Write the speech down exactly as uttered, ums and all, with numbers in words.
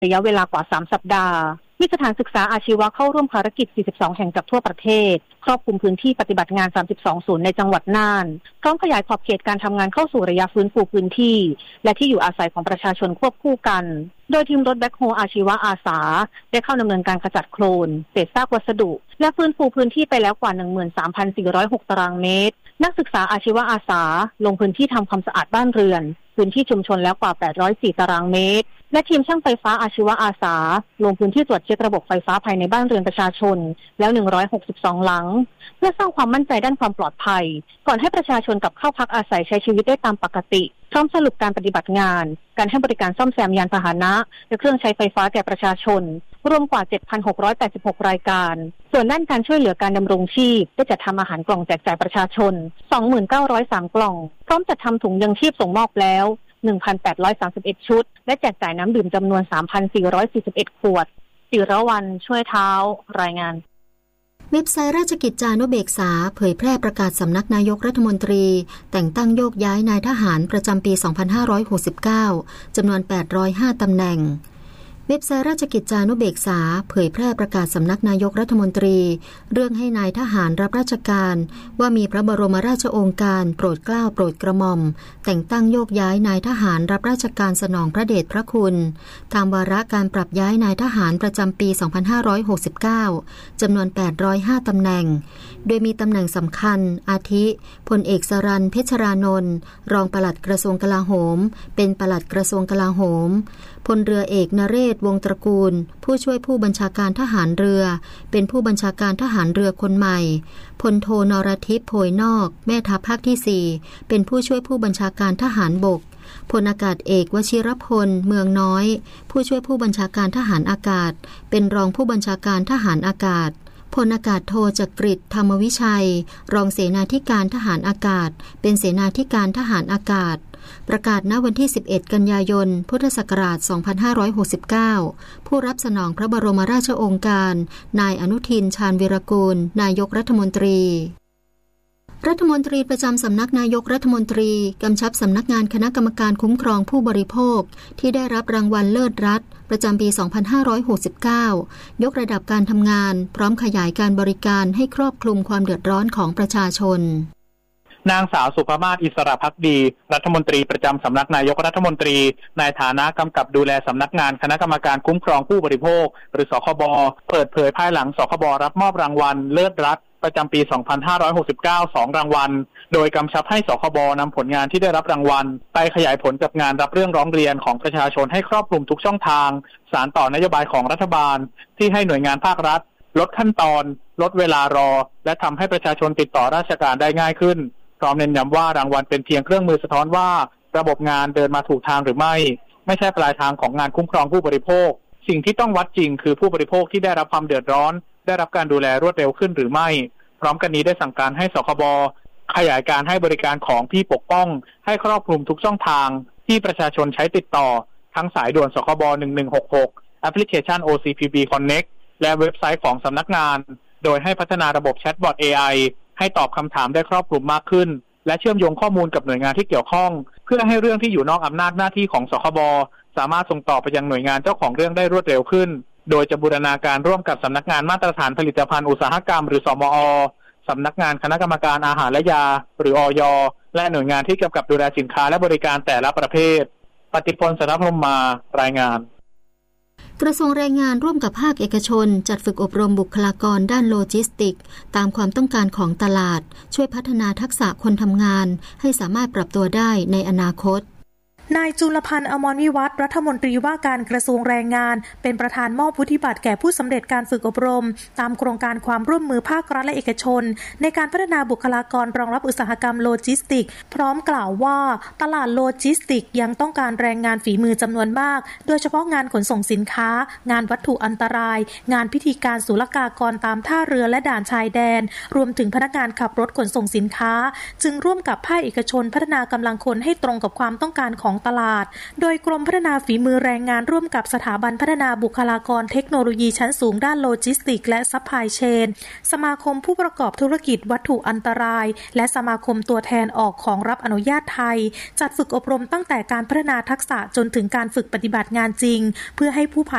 ระยะเวลากว่าสามสัปดาห์มีสถานศึกษาอาชีวะเข้าร่วมภารกิจสี่สิบสองแห่งจากทั่วประเทศครอบคลุมพื้นที่ปฏิบัติงานสามสิบสองศูนย์ในจังหวัดน่านพร้อมขยายขอบเขตการทำงานเข้าสู่ระยะฟื้นฟูพื้นที่และที่อยู่อาศัยของประชาชนควบคู่กันโดยทีมรถแบ็คโฮอาชีวะอาสาได้เข้าดำเนินการขจัดโคลนเศษซากวัสดุและฟื้นฟูพื้นที่ไปแล้วกว่า หนึ่งหมื่นสามพันสี่ร้อยหก ตารางเมตรนักศึกษาอาชีวะอาสาลงพื้นที่ทำความสะอาดบ้านเรือนพื้นที่ชุมชนแล้วกว่าแปดร้อยสี่ตารางเมตรและทีมช่างไฟฟ้าอาชีวะอาสาลงพื้นที่ตรวจเช็คระบบไฟฟ้าภายในบ้านเรือนประชาชนแล้วหนึ่งร้อยหกสิบสองหลังเพื่อสร้างความมั่นใจด้านความปลอดภัยก่อนให้ประชาชนกลับเข้าพักอาศัยใช้ชีวิตได้ตามปกติพร้อมสรุปการปฏิบัติงานการให้บริการซ่อมแซมยานพาหนะและเครื่องใช้ไฟฟ้าแก่ประชาชนรวมกว่า เจ็ดพันหกร้อยแปดสิบหก รายการส่วนด้านการช่วยเหลือการดำรงชีพได้จัดทำอาหารกล่องแจกจ่ายประชาชน สองหมื่นเก้าร้อยสาม กล่องพร้อมจัดทำถุงยังชีพส่งมอบแล้ว หนึ่งพันแปดร้อยสามสิบเอ็ด ชุดและแจกจ่ายน้ำดื่มจำนวน สามพันสี่ร้อยสี่สิบเอ็ด ขวดศิรวรรณช่วยเท้ารายงานเว็บไซต์ราชกิจจานุเบกษาเผยแพร่ประกาศสำนักนายกรัฐมนตรีแต่งตั้งโยกย้ายนายทหารประจำปี สองพันห้าร้อยหกสิบเก้า จำนวน แปดร้อยห้า ตำแหน่งเว็บไซต์ราชกิจจานุเบกษาเผยแพร่ประกาศสำนักนายกรัฐมนตรีเรื่องให้นายทหารรับราชการว่ามีพระบรมราชโองการโปรดเกล้าโปรดกระหม่อมแต่งตั้งโยกย้ายนายทหารรับราชการสนองพระเดชพระคุณตามวาระการปรับย้ายนายทหารประจำปี สองพันห้าร้อยหกสิบเก้า จำนวน แปดร้อยห้า ตำแหน่งโดยมีตำแหน่งสำคัญอาทิพลเอกสรัญ เพชรานนท์รองปลัดกระทรวงกลาโหมเป็นปลัดกระทรวงกลาโหมพลเรือเอกนเรศวงศ์ตระกูลผู้ช่วยผู้บัญชาการทหารเรือเป็นผู้บัญชาการทหารเรือคนใหม่พลโทนรทิพย์โพยนอกแม่ทัพภาคที่สี่เป็นผู้ช่วยผู้บัญชาการทหารบกพลอากาศเอกวชิรพลเมืองน้อยผู้ช่วยผู้บัญชาการทหารอากาศเป็นรองผู้บัญชาการทหารอากาศพลอากาศโทจักริดธรรมวิชัยรองเสนาธิการทหารอากาศเป็นเสนาธิการทหารอากาศประกาศณวันที่สิบเอ็ดกันยายนพุทธศักราชสองพันห้าร้อยหกสิบเก้าผู้รับสนองพระบรมราชโองการนายอนุทินชาญวีรกูลนายกรัฐมนตรีรัฐมนตรีประจำสำนักนายกรัฐมนตรีกำชับสำนักงานคณะกรรมการคุ้มครองผู้บริโภคที่ได้รับรางวัลเลิศรัฐประจำปี สองพันห้าร้อยหกสิบเก้า ยกระดับการทำงานพร้อมขยายการบริการให้ครอบคลุมความเดือดร้อนของประชาชนนางสาวสุภมาศอิสระภักดีรัฐมนตรีประจำสำนักนายกรัฐมนตรีในฐานะกำกับดูแลสำนักงานคณะกรรมการคุ้มครองผู้บริโภคหรือสคบเปิดเผยภายหลังสคบรับมอบรางวัลเลิศรัฐประจำปี สองพันห้าร้อยหกสิบเก้า สองรางวัลโดยกำชับให้สคบนำผลงานที่ได้รับรางวัลไปขยายผลกับงานรับเรื่องร้องเรียนของประชาชนให้ครอบคลุมทุกช่องทางสานต่อนโยบายของรัฐบาลที่ให้หน่วยงานภาครัฐลดขั้นตอนลดเวลารอและทำให้ประชาชนติดต่อราชการได้ง่ายขึ้นพร้อมเน้นย้ำว่ารางวัลเป็นเพียงเครื่องมือสะท้อนว่าระบบงานเดินมาถูกทางหรือไม่ไม่ใช่ปลายทางของงานคุ้มครองผู้บริโภคสิ่งที่ต้องวัดจริงคือผู้บริโภคที่ได้รับความเดือดร้อนได้รับการดูแลรวดเร็วขึ้นหรือไม่พร้อมกันนี้ได้สั่งการให้สคบขยายการให้บริการของพี่ปกป้องให้ครอบคลุมทุกช่องทางที่ประชาชนใช้ติดต่อทั้งสายด่วนสคบหนึ่งหนึ่งหกหกแอปพลิเคชัน โอ ซี พี บี Connect และเว็บไซต์ของสำนักงานโดยให้พัฒนาระบบแชทบอท เอ ไอ ให้ตอบคำถามได้ครอบคลุมมากขึ้นและเชื่อมโยงข้อมูลกับหน่วยงานที่เกี่ยวข้องเพื่อให้เรื่องที่อยู่นอกอำนาจหน้าที่ของสคบสามารถส่งต่อไปยังหน่วยงานเจ้าของเรื่องได้รวดเร็วขึ้นโดยจะบูรณาการร่วมกับสำนักงานมาตรฐานผลิตภัณฑ์อุตสาหกรรมหรือสมอ.สำนักงานคณะกรรมการอาหารและยาหรืออย.และหน่วยงานที่กำกับดูแลสินค้าและบริการแต่ละประเภทปฏิพล สัทธพรหมมารายงานกระทรวงแรงงานร่วมกับภาคเอกชนจัดฝึกอบรมบุคลากรด้านโลจิสติกส์ตามความต้องการของตลาดช่วยพัฒนาทักษะคนทำงานให้สามารถปรับตัวได้ในอนาคตนายจุลพันธ์ อมรวิวัฒน์รัฐมนตรีว่าการกระทรวงแรงงานเป็นประธานมอบวุฒิบัตรแก่ผู้สำเร็จการฝึกอบรมตามโครงการความร่วมมือภาครัฐและเอกชนในการพัฒนาบุคลากรรองรับอุตสาหกรรมโลจิสติกส์พร้อมกล่าวว่าตลาดโลจิสติกส์ยังต้องการแรงงานฝีมือจำนวนมากโดยเฉพาะงานขนส่งสินค้างานวัตถุอันตรายงานพิธีการศุลกากรตามท่าเรือและด่านชายแดนรวมถึงพนักงานขับรถขนส่งสินค้าจึงร่วมกับภาคเอกชนพัฒนากำลังคนให้ตรงกับความต้องการของตลาดโดยกรมพัฒนาฝีมือแรงงานร่วมกับสถาบันพัฒนาบุคลากรเทคโนโลยีชั้นสูงด้านโลจิสติกส์และซัพพลายเชนสมาคมผู้ประกอบธุรกิจวัตถุอันตรายและสมาคมตัวแทนออกของรับอนุญาตไทยจัดฝึกอบรมตั้งแต่การพัฒนาทักษะจนถึงการฝึกปฏิบัติงานจริงเพื่อให้ผู้